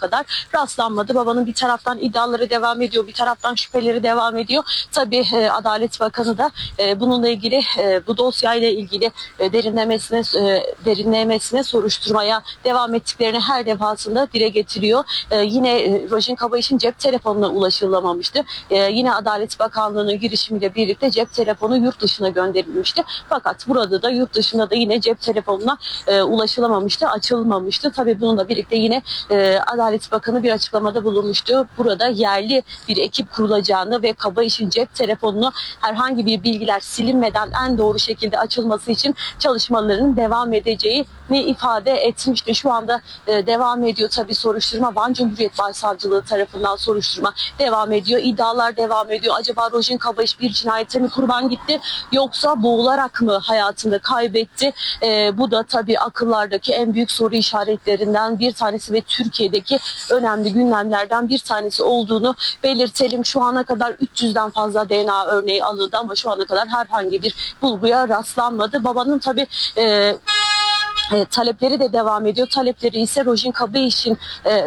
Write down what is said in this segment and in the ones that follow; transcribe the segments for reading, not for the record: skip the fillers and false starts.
kadar rastlanmadı. Babanın bir taraftan iddiaları devam ediyor, bir taraftan şüpheleri devam ediyor. Tabii Adalet Bakanı da bununla ilgili, bu dosyayla ilgili derinlemesine soruşturmaya devam ettiklerini her defasında dile getiriyor. Yine Rojin Kabayiş'in cep telefonuna ulaşılamamıştı. Yine Adalet Bakanlığı'nın girişimiyle birlikte cep telefonu yurt dışına gönderilmişti. Fakat burada da yurt dışında da yine cep telefonuna ulaşılamamıştı, açılmamıştı. Tabii bununla birlikte yine Adalet Bakanı bir açıklamada bulunmuştu. Burada yerli bir ekip kurulacağını ve Kabayiş'in cep telefonunu herhangi bir bilgiler silinmeden en doğru şekilde açılması için çalışmalarının devam edeceğini ifade etmişti. Şu anda devam ediyor tabii soruşturma. Van Cumhuriyet Başsavcılığı tarafından soruşturma devam ediyor. İddialar devam ediyor. Acaba Rojin Kabayış bir cinayete mi kurban gitti yoksa boğularak mı hayatını kaybetti? Bu da tabii akıllardaki en büyük soru işaretlerinden bir tanesi ve Türkiye'deki önemli gündemlerden bir tanesi olduğunu belirtelim. Şu ana kadar 300'den fazla DNA örneği alındı ama şu ana kadar herhangi bir bulguya rastlanmadı. Babanın tabii talepleri de devam ediyor. Talepleri ise Rojin Kabayiş'in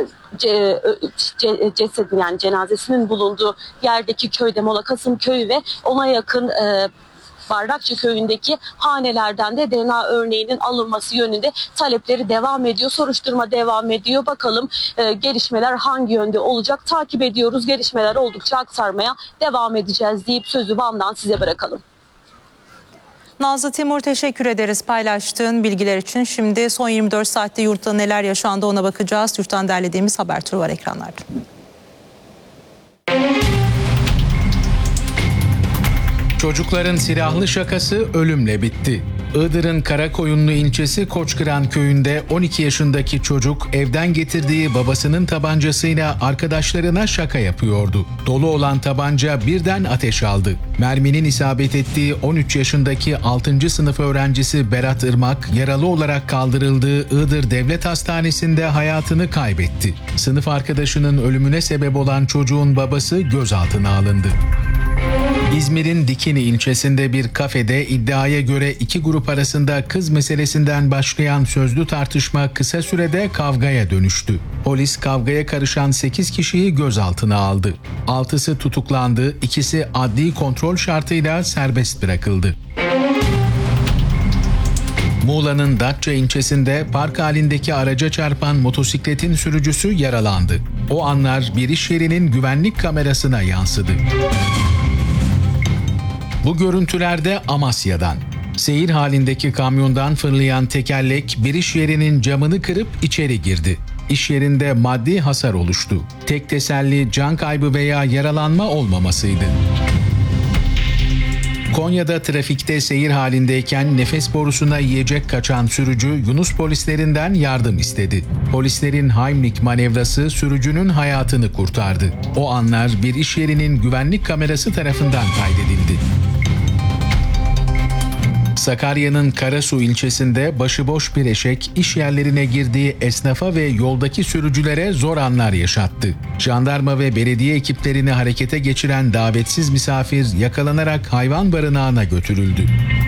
cesedin, yani cenazesinin bulunduğu yerdeki köyde, Mola Kasım köyü ve ona yakın Bardakçı köyündeki hanelerden de DNA örneğinin alınması yönünde talepleri devam ediyor. Soruşturma devam ediyor. Bakalım gelişmeler hangi yönde olacak? Takip ediyoruz. Gelişmeler oldukça aktarmaya devam edeceğiz deyip sözü Van'dan size bırakalım. Nazlı Timur, teşekkür ederiz paylaştığın bilgiler için. Şimdi son 24 saatte yurtta neler yaşandı ona bakacağız. Yurttan derlediğimiz haber turu var ekranlarda. Çocukların silahlı şakası ölümle bitti. Iğdır'ın Karakoyunlu ilçesi Koçkıran köyünde 12 yaşındaki çocuk evden getirdiği babasının tabancasıyla arkadaşlarına şaka yapıyordu. Dolu olan tabanca birden ateş aldı. Merminin isabet ettiği 13 yaşındaki 6. sınıf öğrencisi Berat Irmak yaralı olarak kaldırıldığı Iğdır Devlet Hastanesi'nde hayatını kaybetti. Sınıf arkadaşının ölümüne sebep olan çocuğun babası gözaltına alındı. İzmir'in Dikili ilçesinde bir kafede iddiaya göre iki grup arasında kız meselesinden başlayan sözlü tartışma kısa sürede kavgaya dönüştü. Polis kavgaya karışan 8 kişiyi gözaltına aldı. 6'sı tutuklandı, ikisi adli kontrol şartıyla serbest bırakıldı. Muğla'nın Datça ilçesinde park halindeki araca çarpan motosikletin sürücüsü yaralandı. O anlar bir iş yerinin güvenlik kamerasına yansıdı. Bu görüntülerde Amasya'dan. Seyir halindeki kamyondan fırlayan tekerlek bir iş yerinin camını kırıp içeri girdi. İş yerinde maddi hasar oluştu. Tek teselli can kaybı veya yaralanma olmamasıydı. Konya'da trafikte seyir halindeyken nefes borusuna yiyecek kaçan sürücü Yunus polislerinden yardım istedi. Polislerin Heimlich manevrası sürücünün hayatını kurtardı. O anlar bir iş yerinin güvenlik kamerası tarafından kaydedildi. Sakarya'nın Karasu ilçesinde başıboş bir eşek iş yerlerine girdiği esnafa ve yoldaki sürücülere zor anlar yaşattı. Jandarma ve belediye ekiplerini harekete geçiren davetsiz misafir yakalanarak hayvan barınağına götürüldü.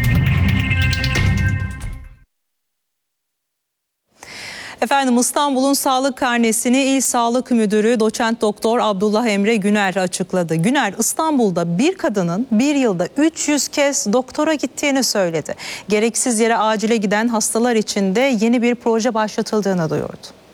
Efendim, İstanbul'un sağlık karnesini İl Sağlık Müdürü Doçent Doktor Abdullah Emre Güner açıkladı. Güner, İstanbul'da bir kadının bir yılda 300 kez doktora gittiğini söyledi. Gereksiz yere acile giden hastalar için de yeni bir proje başlatıldığını duyurdu.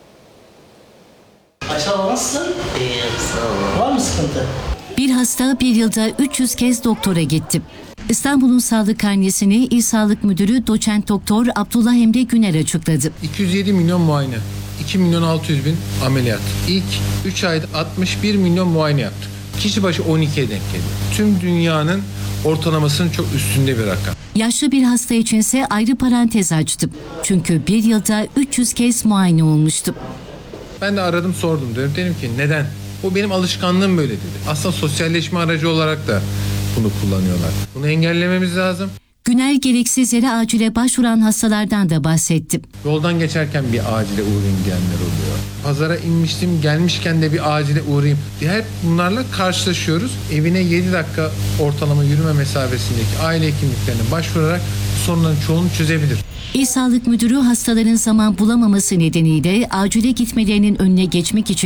Aşağı nasılsın? İyiyim, sağ olun. Var mı sıkıntı? Bir hasta bir yılda 300 kez doktora gitti. İstanbul'un sağlık karnesini İl Sağlık Müdürü Doçent Doktor Abdullah Emre Güner açıkladı. 207 milyon muayene, 2 milyon 600 bin ameliyat. İlk 3 ayda 61 milyon muayene yaptık. Kişi başı 12'ye denk geliyor. Tüm dünyanın ortalamasının çok üstünde bir rakam. Yaşlı bir hasta içinse ayrı parantez açtım. Çünkü bir yılda 300 kez muayene olmuştu. Ben de aradım sordum, dedim ki neden? O benim alışkanlığım böyle dedi. Aslında sosyalleşme aracı olarak da bunu kullanıyorlar. Bunu engellememiz lazım. Güner gereksiz yere acile başvuran hastalardan da bahsetti. Yoldan geçerken bir acile uğrayayım diyenler oluyor. Pazara inmiştim, gelmişken de bir acile uğrayayım. Hep bunlarla karşılaşıyoruz. Evine 7 dakika ortalama yürüme mesafesindeki aile hekimliklerine başvurarak sorunların çoğunu çözebilir. İl Sağlık Müdürü hastaların zaman bulamaması nedeniyle acile gitmelerinin önüne geçmek için